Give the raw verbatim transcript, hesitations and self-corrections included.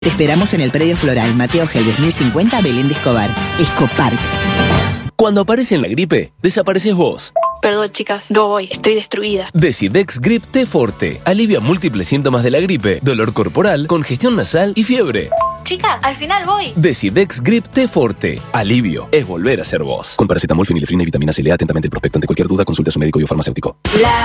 Te esperamos en el predio floral Mateo Helves mil cincuenta, Belén de Escobar. Escopark. Cuando aparece en la gripe, desapareces vos. Perdón, chicas, no voy, estoy destruida. Decidex Grip T Forte alivia múltiples síntomas de la gripe, dolor corporal, congestión nasal y fiebre. Chicas, al final voy. Decidex Grip T Forte. Alivio es volver a ser vos. Con paracetamol, fenilefrina y vitamina C. Lea atentamente el prospecto. Ante cualquier duda, consulte a su médico y o farmacéutico. La